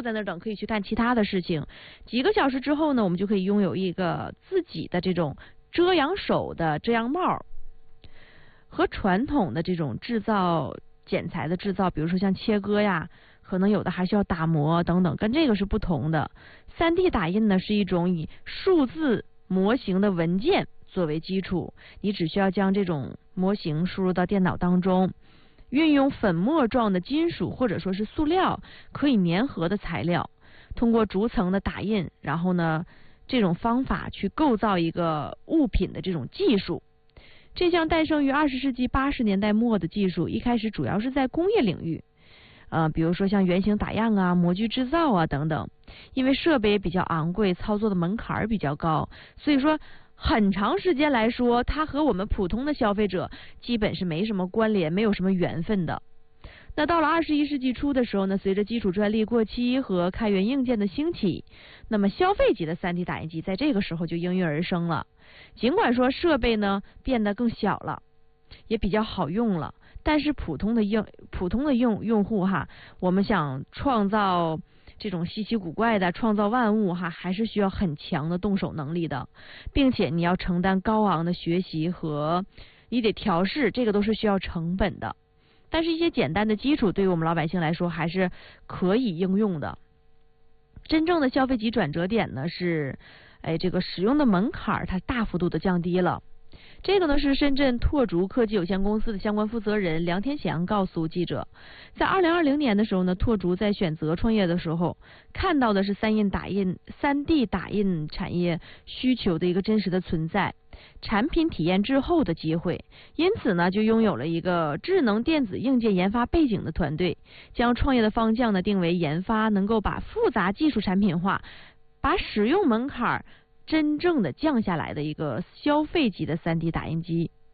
在那儿等，可以去干其他的事情。几个小时之后呢，我们就可以拥有一个自己的这种遮阳手的遮阳帽。和传统的这种制造剪裁的制造，比如说像切割呀，可能有的还需要打磨等等，跟这个是不同的。3D 打印呢是一种以数字模型的文件作为基础，你只需要将这种模型输入到电脑当中，运用粉末状的金属或者说是塑料可以粘合的材料，通过逐层的打印，然后呢这种方法去构造一个物品的这种技术。这项诞生于20世纪80年代末的技术，一开始主要是在工业领域，比如说像原型打样啊、模具制造啊等等。因为设备比较昂贵，操作的门槛比较高，所以说很长时间来说，它和我们普通的消费者基本是没什么关联，没有什么缘分的。那到了21世纪初的时候呢，随着基础专利过期和开源硬件的兴起，那么消费级的3D 打印机在这个时候就应运而生了。尽管说设备呢变得更小了，也比较好用了，但是普通的用户哈，我们想创造这种稀奇古怪的创造万物哈，还是需要很强的动手能力的，并且你要承担高昂的学习和你得调试，这个都是需要成本的。但是一些简单的基础对于我们老百姓来说还是可以应用的。真正的消费级转折点呢是，这个使用的门槛它大幅度的降低了。这个呢是深圳拓竹科技有限公司的相关负责人梁天祥告诉记者，在2020年的时候呢，拓竹在选择创业的时候，看到的是3D 打印产业需求的一个真实的存在，产品体验之后的机会，因此呢就拥有了一个智能电子硬件研发背景的团队，将创业的方向呢定为研发能够把复杂技术产品化，把使用门槛真正的降下来的一个消费级的3D 打印机。